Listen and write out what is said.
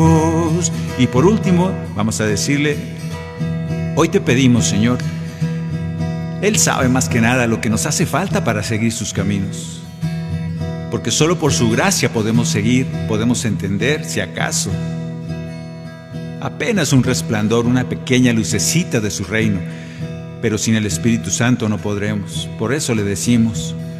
Y por último, vamos a decirle, hoy te pedimos, Señor, Él sabe más que nada lo que nos hace falta para seguir sus caminos. Porque solo por su gracia podemos seguir, podemos entender, si acaso, apenas un resplandor, una pequeña lucecita de su reino. Pero sin el Espíritu Santo no podremos. Por eso le decimos,